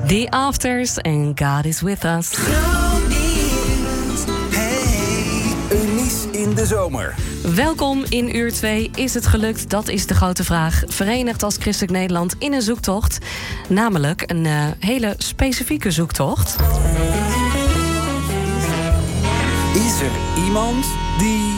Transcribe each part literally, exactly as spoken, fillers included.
The Afters and God is with us. Eunice in de zomer. Welkom in uur twee. Is het gelukt? Dat is de grote vraag. Verenigd als Christelijk Nederland in een zoektocht. Namelijk een uh, hele specifieke zoektocht. Is er iemand die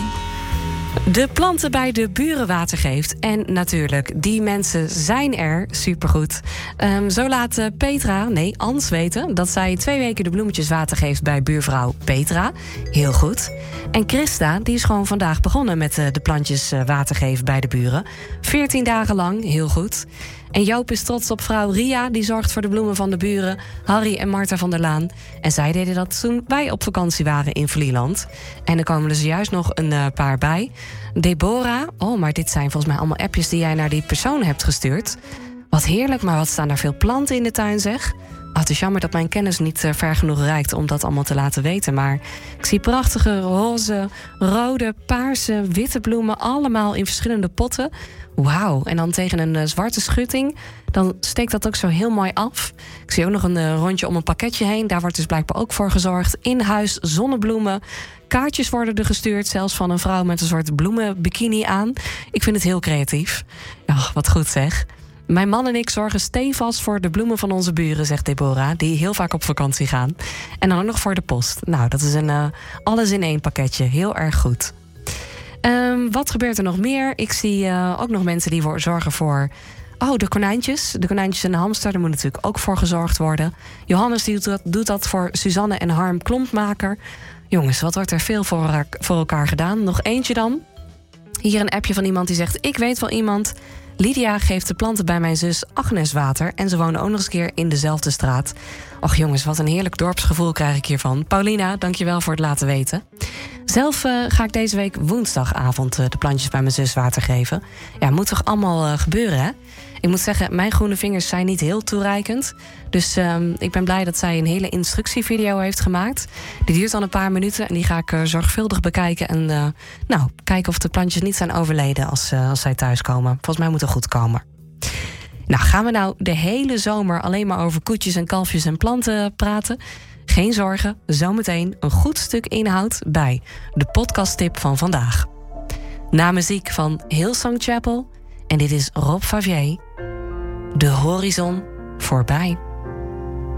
de planten bij de buren water geeft? En natuurlijk, die mensen zijn er. Supergoed. Um, zo laat uh, Petra, nee, Ans weten dat zij twee weken de bloemetjes water geeft bij buurvrouw Petra. Heel goed. En Christa, die is gewoon vandaag begonnen met uh, de plantjes uh, water geven bij de buren. veertien dagen lang, heel goed. En Joop is trots op vrouw Ria, die zorgt voor de bloemen van de buren, Harry en Marta van der Laan. En zij deden dat toen wij op vakantie waren in Vlieland. En er komen er zojuist nog een uh, paar bij. Deborah, oh, maar dit zijn volgens mij allemaal appjes die jij naar die persoon hebt gestuurd. Wat heerlijk, maar wat staan daar veel planten in de tuin, zeg. Oh, het is jammer dat mijn kennis niet uh, ver genoeg reikt om dat allemaal te laten weten. Maar ik zie prachtige roze, rode, paarse, witte bloemen, allemaal in verschillende potten. Wauw, en dan tegen een uh, zwarte schutting, dan steekt dat ook zo heel mooi af. Ik zie ook nog een uh, rondje om een pakketje heen. Daar wordt dus blijkbaar ook voor gezorgd. In huis, zonnebloemen. Kaartjes worden er gestuurd, zelfs van een vrouw met een soort bloemenbikini aan. Ik vind het heel creatief. Oh, wat goed zeg. Mijn man en ik zorgen stevast voor de bloemen van onze buren, zegt Deborah, die heel vaak op vakantie gaan. En dan ook nog voor de post. Nou, dat is een uh, alles in één pakketje. Heel erg goed. Um, wat gebeurt er nog meer? Ik zie uh, ook nog mensen die voor, zorgen voor oh, de konijntjes. De konijntjes en de hamster, daar moet natuurlijk ook voor gezorgd worden. Johannes die doet, dat, doet dat voor Suzanne en Harm Klompmaker. Jongens, wat wordt er veel voor, voor elkaar gedaan. Nog eentje dan. Hier een appje van iemand die zegt: ik weet wel iemand. Lydia geeft de planten bij mijn zus Agnes water. En ze wonen ook nog eens een keer in dezelfde straat. Och jongens, wat een heerlijk dorpsgevoel krijg ik hiervan. Paulina, dankjewel voor het laten weten. Zelf uh, ga ik deze week woensdagavond uh, de plantjes bij mijn zus water geven. Ja, moet toch allemaal uh, gebeuren, hè? Ik moet zeggen, mijn groene vingers zijn niet heel toereikend. Dus uh, ik ben blij dat zij een hele instructievideo heeft gemaakt. Die duurt dan een paar minuten en die ga ik uh, zorgvuldig bekijken. En uh, nou, kijken of de plantjes niet zijn overleden als, uh, als zij thuiskomen. Volgens mij moet het goed komen. Nou, gaan we nou de hele zomer alleen maar over koetjes en kalfjes en planten praten? Geen zorgen, zometeen een goed stuk inhoud bij de podcasttip van vandaag. Na muziek van Hillsong Chapel en dit is Rob Favier. De horizon voorbij.